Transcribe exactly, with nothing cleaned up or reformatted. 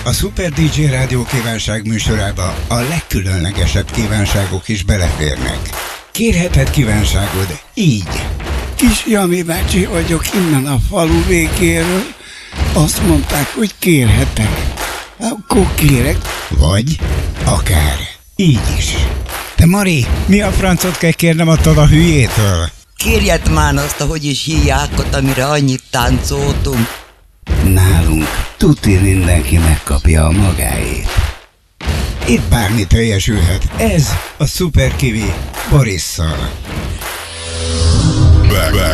A Super dé dzsé Rádió kívánság műsorába a legkülönlegesebb kívánságok is beleférnek. Kérheted kívánságod így. Kis Jani bácsi vagyok innen a falu végéről. Azt mondták, hogy kérhetek. Akkor kérek. Vagy akár így is. De Mari, mi a francot kell kérnem attól a hülyétől? Kérjed már azt, ahogy is hívják, amire annyit táncoltunk. Nálunk tuti mindenki megkapja a magáét. Itt bármi teljesülhet. Ez a Super Kiwi Borisszal.